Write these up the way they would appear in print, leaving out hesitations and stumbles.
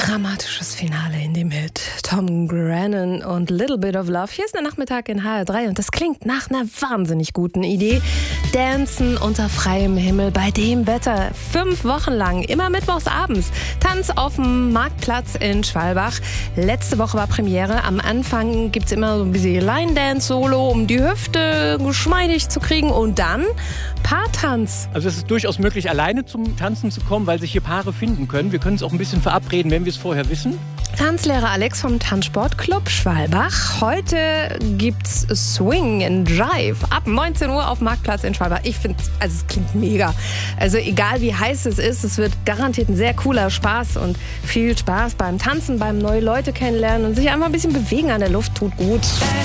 Dramatisches Finale in dem Hit Tom Grennan und Little Bit of Love. Hier ist der Nachmittag in HR3 und das klingt nach einer wahnsinnig guten Idee. Dancen unter freiem Himmel bei dem Wetter. 5 Wochen lang, immer mittwochs abends. Tanz auf dem Marktplatz in Schwalbach. Letzte Woche war Premiere. Am Anfang gibt's immer so ein bisschen Line-Dance-Solo, um die Hüfte geschmeidig zu kriegen. Und dann Paartanz. Also es ist durchaus möglich, alleine zum Tanzen zu kommen, weil sich hier Paare finden können. Wir können es auch ein bisschen verabreden, wenn wir es vorher wissen. Tanzlehrer Alex vom Tanzsportclub Schwalbach. Heute gibt's Swing and Jive ab 19 Uhr auf Marktplatz in Schwalbach. Ich finde, also es klingt mega. Also egal wie heiß es ist, es wird garantiert ein sehr cooler Spaß und viel Spaß beim Tanzen, beim neue Leute kennenlernen und sich einfach ein bisschen bewegen an der Luft tut gut.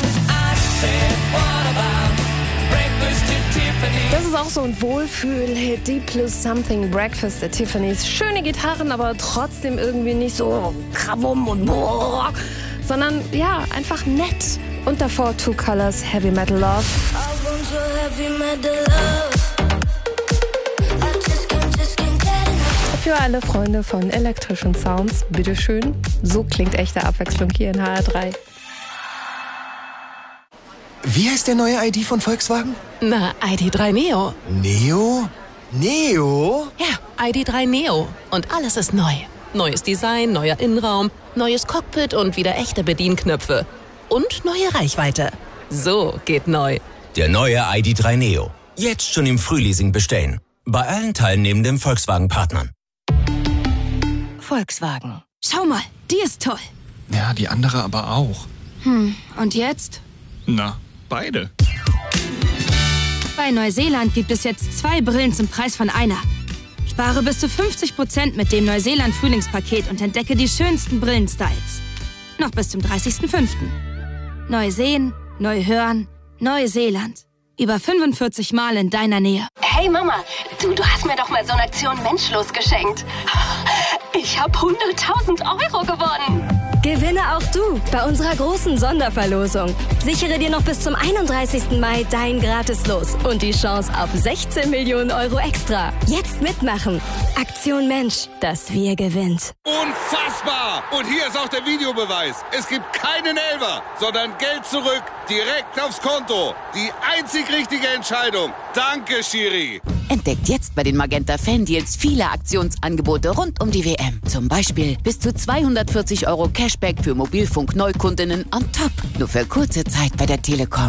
Das ist auch so ein Wohlfühl-Hit, Deep Plus Something, Breakfast at Tiffany's. Schöne Gitarren, aber trotzdem irgendwie nicht so krawum und boah, sondern ja, einfach nett. Und davor Two Colors, Heavy Metal Love. Für alle Freunde von elektrischen Sounds, bitteschön. So klingt echte Abwechslung hier in HR3. Wie heißt der neue ID von Volkswagen? Na, ID.3 Neo. Neo? Neo? Ja, ID.3 Neo. Und alles ist neu. Neues Design, neuer Innenraum, neues Cockpit und wieder echte Bedienknöpfe. Und neue Reichweite. So geht neu. Der neue ID.3 Neo. Jetzt schon im Frühleasing bestellen. Bei allen teilnehmenden Volkswagen-Partnern. Volkswagen. Schau mal, die ist toll. Ja, die andere aber auch. Und jetzt? Na, beide. Bei Neuseeland gibt es jetzt 2 Brillen zum Preis von einer. Spare bis zu 50% mit dem Neuseeland-Frühlingspaket und entdecke die schönsten Brillenstyles. Noch bis zum 30.05. Neu sehen, neu hören, Neuseeland. Über 45 Mal in deiner Nähe. Hey Mama, du hast mir doch mal so eine Aktion Menschlos geschenkt. Ich habe 100.000 Euro gewonnen. Gewinne auch du bei unserer großen Sonderverlosung. Sichere dir noch bis zum 31. Mai dein Gratislos und die Chance auf 16 Millionen Euro extra. Jetzt mitmachen. Aktion Mensch, das Wir gewinnt. Unfassbar! Und hier ist auch der Videobeweis. Es gibt keinen Elfer, sondern Geld zurück, direkt aufs Konto. Die einzig richtige Entscheidung. Danke, Schiri. Entdeckt jetzt bei den Magenta Fan-Deals viele Aktionsangebote rund um die WM. Zum Beispiel bis zu 240 Euro Cashback für Mobilfunk-Neukundinnen on top. Nur für kurze Zeit bei der Telekom.